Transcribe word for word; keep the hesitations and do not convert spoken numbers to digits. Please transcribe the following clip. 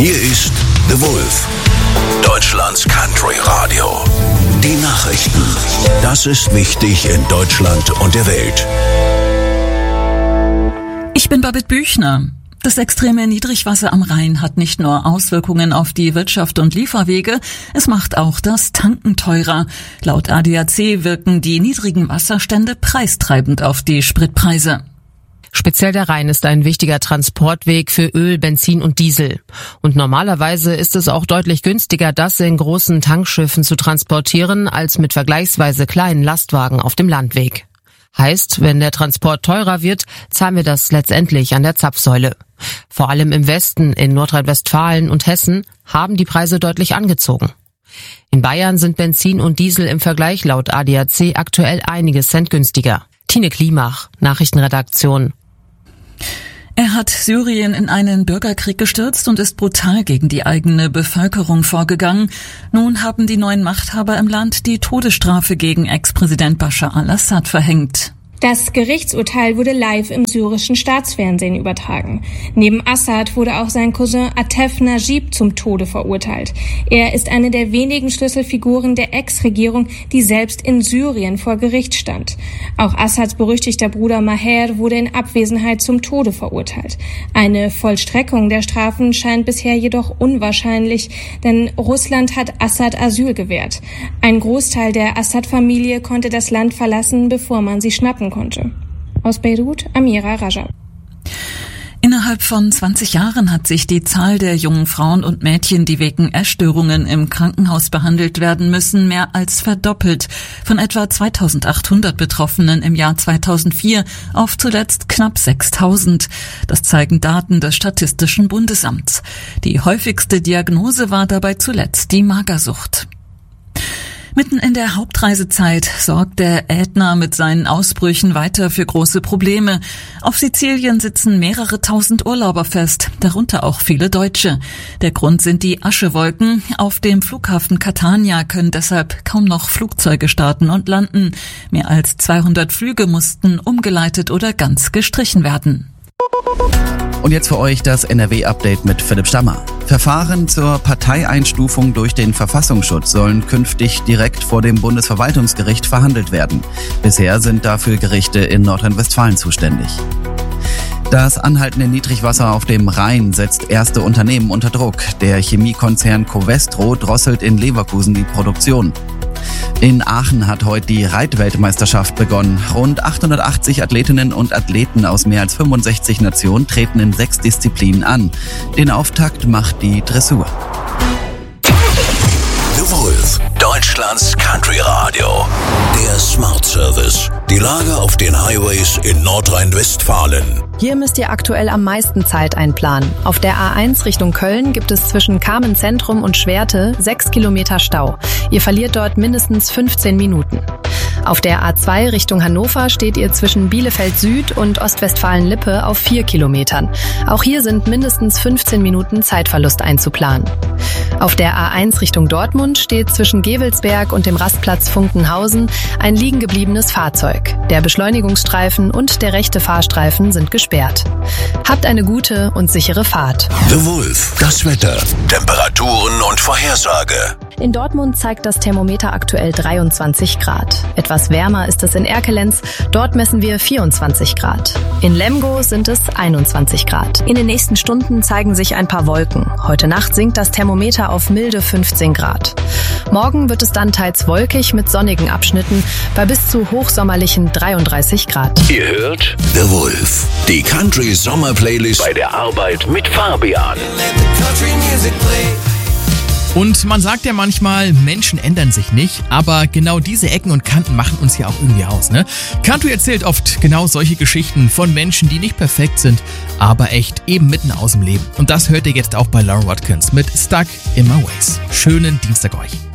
Hier ist The Wolf, Deutschlands Country Radio. Die Nachrichten. Das ist wichtig in Deutschland und der Welt. Ich bin Babette Büchner. Das extreme Niedrigwasser am Rhein hat nicht nur Auswirkungen auf die Wirtschaft und Lieferwege, es macht auch das Tanken teurer. Laut A D A C wirken die niedrigen Wasserstände preistreibend auf die Spritpreise. Speziell der Rhein ist ein wichtiger Transportweg für Öl, Benzin und Diesel. Und normalerweise ist es auch deutlich günstiger, das in großen Tankschiffen zu transportieren, als mit vergleichsweise kleinen Lastwagen auf dem Landweg. Heißt, wenn der Transport teurer wird, zahlen wir das letztendlich an der Zapfsäule. Vor allem im Westen, in Nordrhein-Westfalen und Hessen, haben die Preise deutlich angezogen. In Bayern sind Benzin und Diesel im Vergleich laut A D A C aktuell einige Cent günstiger. Tine Klimach, Nachrichtenredaktion. Er hat Syrien in einen Bürgerkrieg gestürzt und ist brutal gegen die eigene Bevölkerung vorgegangen. Nun haben die neuen Machthaber im Land die Todesstrafe gegen Ex-Präsident Bashar al-Assad verhängt. Das Gerichtsurteil wurde live im syrischen Staatsfernsehen übertragen. Neben Assad wurde auch sein Cousin Atef Najib zum Tode verurteilt. Er ist eine der wenigen Schlüsselfiguren der Ex-Regierung, die selbst in Syrien vor Gericht stand. Auch Assads berüchtigter Bruder Maher wurde in Abwesenheit zum Tode verurteilt. Eine Vollstreckung der Strafen scheint bisher jedoch unwahrscheinlich, denn Russland hat Assad Asyl gewährt. Ein Großteil der Assad-Familie konnte das Land verlassen, bevor man sie schnappen konnte. Aus Beirut, Amira Rajab. Innerhalb von zwanzig Jahren hat sich die Zahl der jungen Frauen und Mädchen, die wegen Essstörungen im Krankenhaus behandelt werden müssen, mehr als verdoppelt. Von etwa zweitausendachthundert Betroffenen im Jahr zweitausendvier auf zuletzt knapp sechstausend. Das zeigen Daten des Statistischen Bundesamts. Die häufigste Diagnose war dabei zuletzt die Magersucht. Mitten in der Hauptreisezeit sorgt der Ätna mit seinen Ausbrüchen weiter für große Probleme. Auf Sizilien sitzen mehrere tausend Urlauber fest, darunter auch viele Deutsche. Der Grund sind die Aschewolken. Auf dem Flughafen Catania können deshalb kaum noch Flugzeuge starten und landen. Mehr als zweihundert Flüge mussten umgeleitet oder ganz gestrichen werden. Und jetzt für euch das N R W-Update mit Philipp Stammer. Verfahren zur Parteieinstufung durch den Verfassungsschutz sollen künftig direkt vor dem Bundesverwaltungsgericht verhandelt werden. Bisher sind dafür Gerichte in Nordrhein-Westfalen zuständig. Das anhaltende Niedrigwasser auf dem Rhein setzt erste Unternehmen unter Druck. Der Chemiekonzern Covestro drosselt in Leverkusen die Produktion. In Aachen hat heute die Reitweltmeisterschaft begonnen. Rund achthundertachtzig Athletinnen und Athleten aus mehr als fünfundsechzig Nationen treten in sechs Disziplinen an. Den Auftakt macht die Dressur. The Wolf, Deutschlands Country Radio. Der Smart Service. Die Lage auf den Highways in Nordrhein-Westfalen. Hier müsst ihr aktuell am meisten Zeit einplanen. Auf der A eins Richtung Köln gibt es zwischen Kamen-Zentrum und Schwerte sechs Kilometer Stau. Ihr verliert dort mindestens fünfzehn Minuten. Auf der A zwei Richtung Hannover steht ihr zwischen Bielefeld Süd und Ostwestfalen-Lippe auf vier Kilometern. Auch hier sind mindestens fünfzehn Minuten Zeitverlust einzuplanen. Auf der A eins Richtung Dortmund steht zwischen Gevelsberg und dem Rastplatz Funkenhausen ein liegen gebliebenes Fahrzeug. Der Beschleunigungsstreifen und der rechte Fahrstreifen sind gesperrt. Habt eine gute und sichere Fahrt. The Wolf, das Wetter, Temperaturen und Vorhersage. In Dortmund zeigt das Thermometer aktuell dreiundzwanzig Grad. Etwas wärmer ist es in Erkelenz. Dort messen wir vierundzwanzig Grad. In Lemgo sind es einundzwanzig Grad. In den nächsten Stunden zeigen sich ein paar Wolken. Heute Nacht sinkt das Thermometer auf milde fünfzehn Grad. Morgen wird es dann teils wolkig mit sonnigen Abschnitten bei bis zu hochsommerlichen dreiunddreißig Grad. Ihr hört The Wolf, die Country Sommer Playlist bei der Arbeit mit Fabian. Und man sagt ja manchmal, Menschen ändern sich nicht, aber genau diese Ecken und Kanten machen uns ja auch irgendwie aus, ne? Country erzählt oft genau solche Geschichten von Menschen, die nicht perfekt sind, aber echt eben mitten aus dem Leben. Und das hört ihr jetzt auch bei Laura Watkins mit Stuck in My Ways. Schönen Dienstag euch.